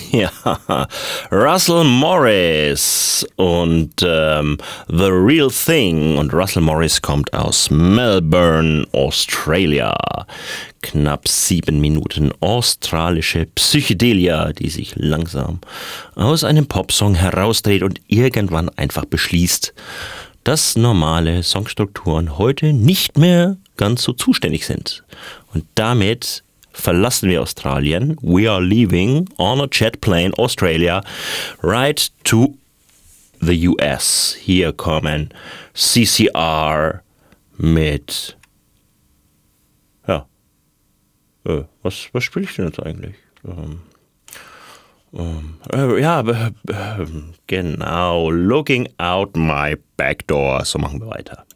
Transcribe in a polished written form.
Ja, Russell Morris und The Real Thing. Und Russell Morris kommt aus Melbourne, Australia. Knapp 7 Minuten australische Psychedelia, die sich langsam aus einem Popsong herausdreht und irgendwann einfach beschließt, dass normale Songstrukturen heute nicht mehr ganz so zuständig sind. Und damit verlassen wir Australien. We are leaving on a jet plane, Australia, right to the US. Hier kommen CCR mit... Ja. Was spiele ich denn jetzt eigentlich? Genau. Looking out my back door. So machen wir weiter.